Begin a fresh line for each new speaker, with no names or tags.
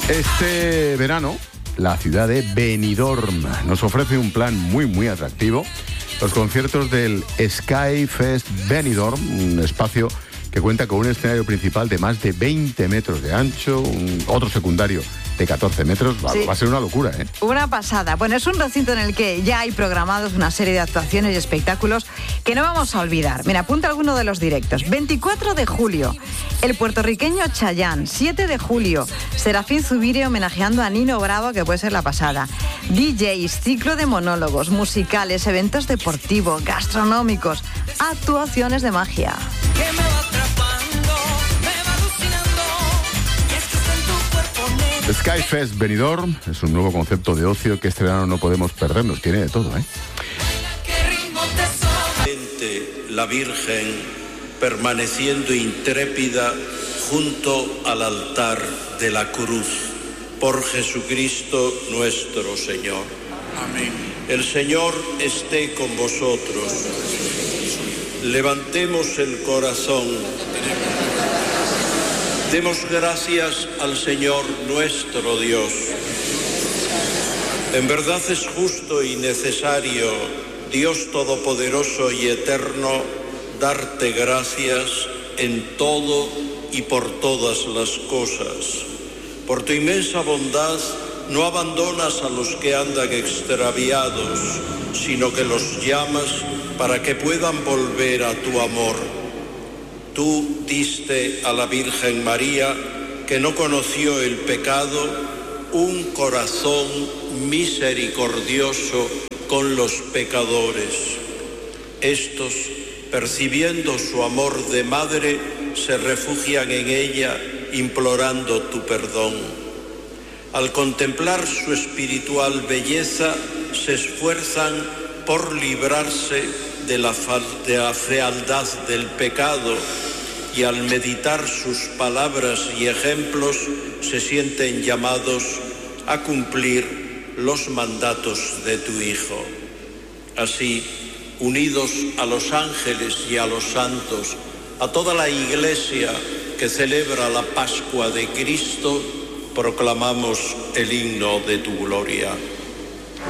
Este verano, la ciudad de Benidorm nos ofrece un plan muy atractivo. Los conciertos del Sky Fest Benidorm, un espacio que cuenta con un escenario principal de más de 20 metros de ancho, otro secundario de 14 metros, va a ser una locura, ¿eh?
Una pasada. Bueno, es un recinto en el que ya hay programados una serie de actuaciones y espectáculos que no vamos a olvidar. Mira, apunta alguno de los directos. 24 de julio, el puertorriqueño Chayanne. 7 de julio, Serafín Zubiri homenajeando a Nino Bravo, que puede ser la pasada. DJs, ciclo de monólogos, musicales, eventos deportivos, gastronómicos, actuaciones de magia.
Sky Fest Benidorm es un nuevo concepto de ocio que este verano no podemos perdernos. Tiene de todo, ¿eh?
La Virgen permaneciendo intrépida junto al altar de la cruz. Por Jesucristo nuestro Señor. Amén. El Señor esté con vosotros. Levantemos el corazón. Demos gracias al Señor nuestro Dios. En verdad es justo y necesario, Dios Todopoderoso y Eterno, darte gracias en todo y por todas las cosas. Por tu inmensa bondad no abandonas a los que andan extraviados, sino que los llamas para que puedan volver a tu amor. Tú diste a la Virgen María, que no conoció el pecado, un corazón misericordioso con los pecadores. Estos, percibiendo su amor de madre, se refugian en ella, implorando tu perdón. Al contemplar su espiritual belleza, se esfuerzan por librarse de la fealdad del pecado, y al meditar sus palabras y ejemplos se sienten llamados a cumplir los mandatos de tu Hijo. Así, unidos a los ángeles y a los santos, a toda la Iglesia que celebra la Pascua de Cristo, proclamamos el himno de tu gloria.